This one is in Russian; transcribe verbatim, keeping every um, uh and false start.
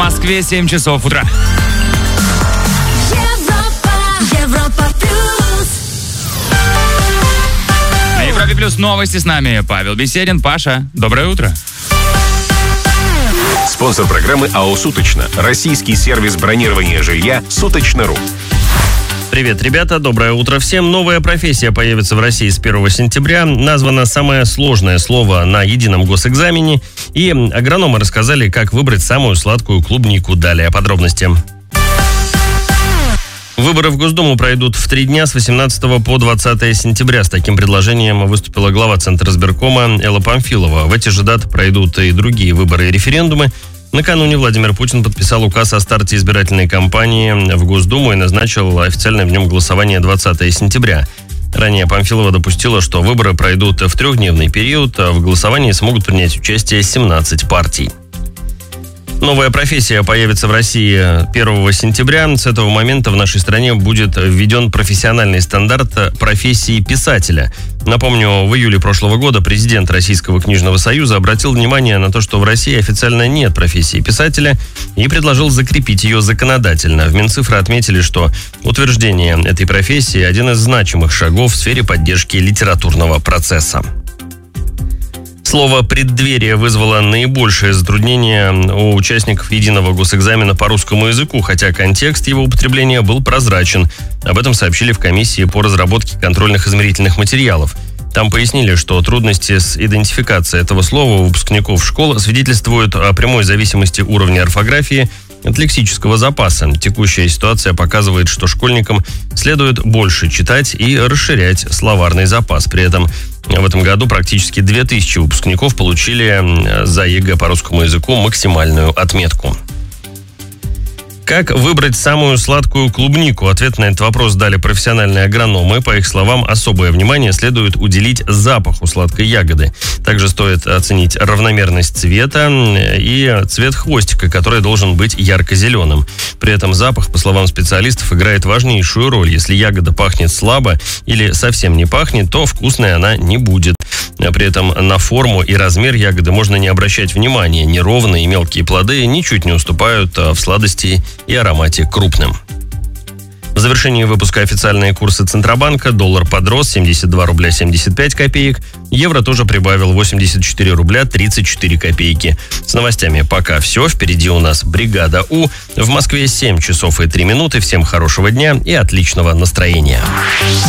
Москве семь часов утра. Европа, Европа плюс. На Европе плюс новости с нами Павел Беседин. Паша, доброе утро. Спонсор программы АО «Суточно». Российский сервис бронирования жилья «Суточно.ру». Привет, ребята, доброе утро всем. Новая профессия появится в России с первого сентября. Названо самое сложное слово на едином госэкзамене. И агрономы рассказали, как выбрать самую сладкую клубнику. Далее подробности. Выборы в Госдуму пройдут в три дня с восемнадцатого по двадцатое сентября. С таким предложением выступила глава Центра избиркома Элла Памфилова. В эти же даты пройдут и другие выборы и референдумы. Накануне Владимир Путин подписал указ о старте избирательной кампании в Госдуму и назначил официальное в нем голосование двадцатого сентября. Ранее Памфилова допустила, что выборы пройдут в трехдневный период, а в голосовании смогут принять участие семнадцать партий. Новая профессия появится в России первого сентября. С этого момента в нашей стране будет введен профессиональный стандарт профессии писателя. Напомню, в июле прошлого года президент Российского книжного союза обратил внимание на то, что в России официально нет профессии писателя, и предложил закрепить ее законодательно. В Минцифры отметили, что утверждение этой профессии – один из значимых шагов в сфере поддержки литературного процесса. Слово «преддверие» вызвало наибольшее затруднение у участников единого госэкзамена по русскому языку, хотя контекст его употребления был прозрачен. Об этом сообщили в комиссии по разработке контрольных измерительных материалов. Там пояснили, что трудности с идентификацией этого слова у выпускников школ свидетельствуют о прямой зависимости уровня орфографии от лексического запаса. Текущая ситуация показывает, что школьникам следует больше читать и расширять словарный запас. При этом в этом году практически две тысячи выпускников получили за ЕГЭ по русскому языку максимальную отметку. Как выбрать самую сладкую клубнику? Ответ на этот вопрос дали профессиональные агрономы. По их словам, особое внимание следует уделить запаху сладкой ягоды. Также стоит оценить равномерность цвета и цвет хвостика, который должен быть ярко-зеленым. При этом запах, по словам специалистов, играет важнейшую роль. Если ягода пахнет слабо или совсем не пахнет, то вкусной она не будет. При этом на форму и размер ягоды можно не обращать внимания. Неровные и мелкие плоды ничуть не уступают в сладости и аромате крупным. В завершении выпуска официальные курсы Центробанка. Доллар подрос семьдесят два рубля семьдесят пять копеек. Евро тоже прибавил восемьдесят четыре рубля тридцать четыре копейки. С новостями пока все. Впереди у нас бригада У. В Москве семь часов и три минуты. Всем хорошего дня и отличного настроения.